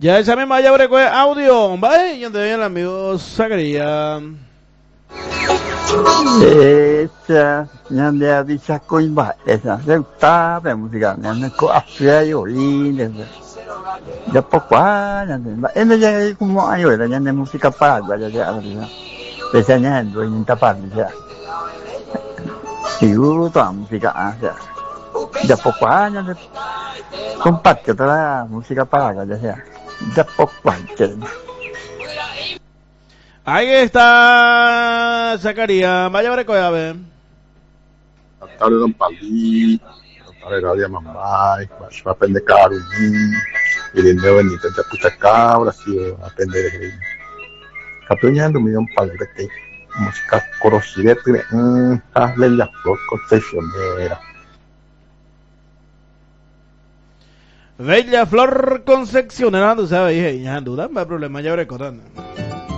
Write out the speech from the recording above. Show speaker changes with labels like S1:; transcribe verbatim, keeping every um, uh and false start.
S1: Ya esa misma ya abre audio, ¿vale? Yo te doy el amigo Zacarías.
S2: Esa, ഞാൻ വിശക്കും esa, se gusta la música, me coafía y oír, ya poco, en ya como hay hoy, ya de música paraguaya, ya, ya, ya, ya, en tapar, ya, seguro toda música, ya, ya poco, ya, comparte toda la música paraguaya, ya, ya poco, ya.
S1: Ahí está Zacarías, vaya a ver a ver.
S3: Tarde Don Palí, tarde Galia Mambay, va a aprender Carolín, y de nuevo en intenta pucha cabra, así va a aprender de Catuña de Don Palí, que música conocida, tiene un hazle la flor concesionera.
S1: Bella Flor Concepcionera, tú sabes, hija, y ya duda, no hay problema, ya veré cortando.